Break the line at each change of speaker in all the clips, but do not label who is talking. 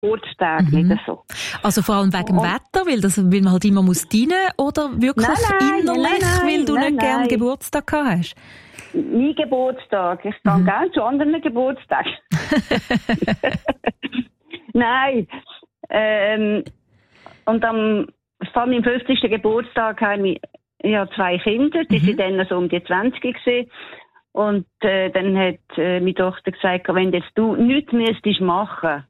Geburtstag nicht so.
Also vor allem wegen dem Wetter, weil man halt immer muss dienen, oder wirklich innerlich, weil du nicht gerne Geburtstag gehabt hast?
Mein Geburtstag. Ich gehe gerne zu anderen Geburtstagen. Nein. Und am meinem 50. Geburtstag habe ich 2 Kinder, die sind dann so um die 20 gewesen. Und dann hat meine Tochter gesagt, wenn jetzt du nichts müsstest machen,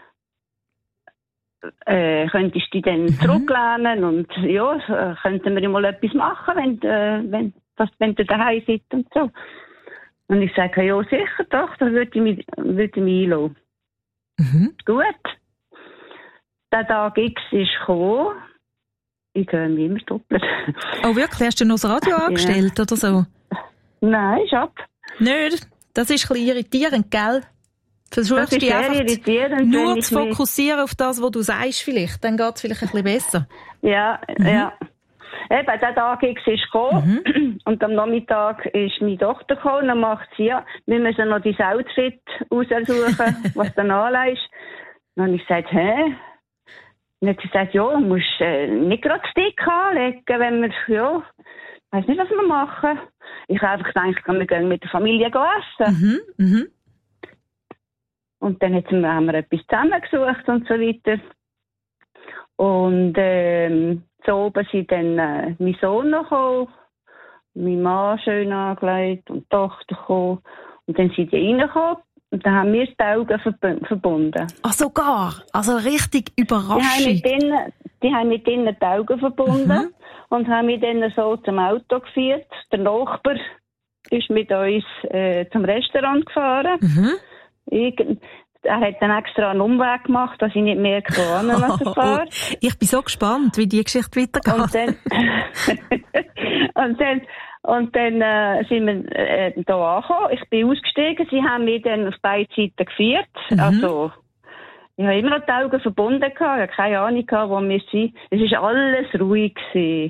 könntest du dich dann zurücklehnen und ja, könnten wir mal etwas machen, wenn du daheim sitzt und so. Und ich sage, ja sicher doch, da würde ich mich einlassen. Gut. Der Tag X ist gekommen. Ich höre mich immer doppelt.
Oh wirklich? Hast du noch das Radio angestellt oder so?
Nein, ist ab.
Nicht? Das ist ein bisschen irritierend, gell? Versuchst dich einfach nur zu fokussieren auf das, was du sagst vielleicht. Dann geht es vielleicht ein bisschen besser. Ja. Eben, der Tag X ist gekommen. Und am Nachmittag ist meine Tochter gekommen. Und dann macht sie, wir müssen noch dein Outfit aussuchen, was dann anlegst. Dann habe ich gesagt, hä? Und dann hat sie gesagt, ja, du musst nicht gerade dick anlegen, wenn wir, ich weiss nicht, was wir machen. Ich habe einfach gedacht, wir gehen mit der Familie essen. Und dann haben wir etwas zusammengesucht und so weiter. Und so oben sind dann mein Sohn noch gekommen, mein Mann schön angelegt und die Tochter gekommen. Und dann sind die reingekommen und dann haben wir die Augen verbunden. Ach sogar? Also richtig Überraschung.
Die haben mit ihnen die Augen verbunden und haben mich dann so zum Auto geführt. Der Nachbar ist mit uns zum Restaurant gefahren. Er hat dann extra einen Umweg gemacht, dass ich nicht mehr kann, fahren.
Ich bin so gespannt, wie die Geschichte weitergeht.
Und dann sind wir da angekommen. Ich bin ausgestiegen. Sie haben mich dann auf beide Seiten geführt. Also, ich habe immer noch die Augen verbunden gehabt. Ich habe keine Ahnung gehabt, wo wir sind. Es war alles ruhig gewesen.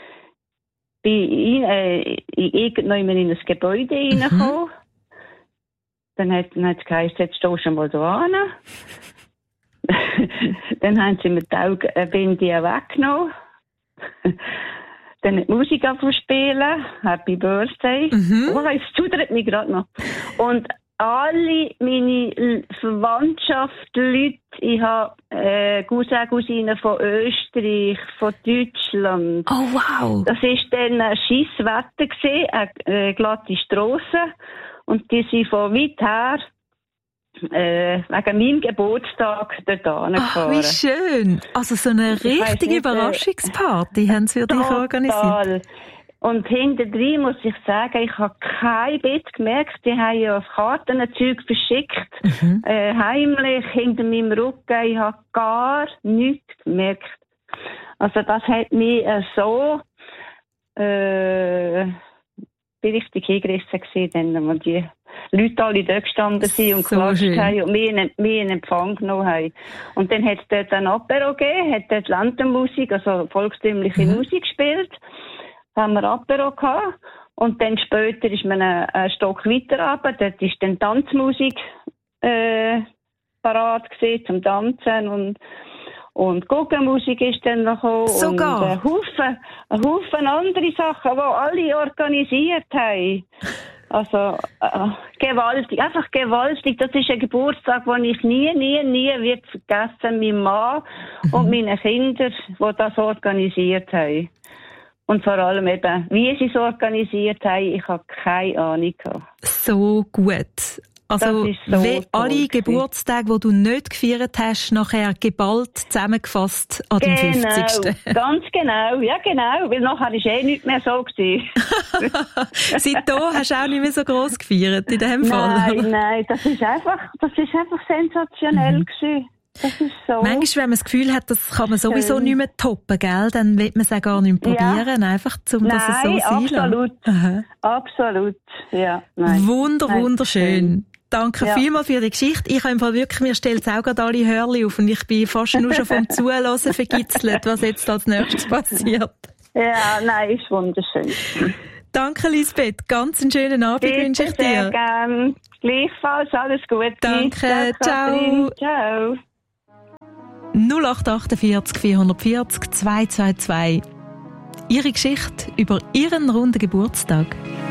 Ich bin irgendwann in ein Gebäude reingekommen. Dann hat es geheißen, jetzt stehst du mal da hin. Dann haben sie mir die Augenbinde weggenommen. Dann hat die Musik angefangen, Happy Birthday. Es zudert mich gerade noch. Und alle meine Verwandtschaft, Leute, ich habe Cousin, Cousinen von Österreich, von Deutschland.
Oh wow!
Das war dann ein scheisses Wetter, eine glatte Strasse. Und die sind von weit her wegen meinem Geburtstag dort angefahren.
Ach, wie schön! Also so eine richtige Überraschungsparty haben sie für dich organisiert. Und hinterdrein muss ich sagen, ich habe kein Bett gemerkt. Die haben ja Kartenzeug verschickt, heimlich, hinter meinem Rücken. Ich habe gar nichts gemerkt. Also das hat mich so richtig hingerissen gewesen, wenn die Leute alle dort gestanden sind und geklatscht haben und mich in Empfang genommen haben. Und dann hat es dort ein Apero gegeben, hat dort Ländermusik, also volkstümliche Musik gespielt. Da haben wir Apero gehabt. Und dann später ist man einen Stock weiter runter, dort ist dann Tanzmusik parat gewesen zum Tanzen und Guggenmusik ist dann noch gekommen. Sogar?
Und ein Haufen andere Sachen, die alle organisiert haben. Also, gewaltig, einfach gewaltig. Das ist ein Geburtstag, den ich nie wird vergessen. Mein Mann und meine Kinder, die das organisiert haben. Und vor allem eben, wie sie es organisiert haben, ich habe keine Ahnung gehabt. So
gut. Also, wie alle Geburtstage, die du nicht gefeiert hast, nachher geballt zusammengefasst an dem 50.
Ganz genau, ja genau, weil nachher war nichts mehr so gewesen.
Seitdem hast du auch nicht mehr so gross gefeiert, in dem Fall?
Nein, das ist einfach sensationell gewesen. Das ist so.
Manchmal, wenn man das Gefühl hat, das kann man sowieso nicht mehr toppen, gell? Dann will man es auch gar nicht mehr probieren, einfach, dass es so sein lässt.
Absolut, ja.
Wunderschön. Danke vielmals für die Geschichte. Ich habe im Fall wirklich, mir stellt es auch gerade alle Hörli auf und ich bin fast nur schon vom Zuhören vergitzelt, was jetzt als nächstes passiert.
Ja, nein, ist wunderschön.
Danke, Lisbeth. Ganz einen schönen Abend wünsche ich dir.
Sehr gern. Gleichfalls, alles Gute.
Danke, ciao.
Ciao.
0848 440 222. Ihre Geschichte über Ihren runden Geburtstag.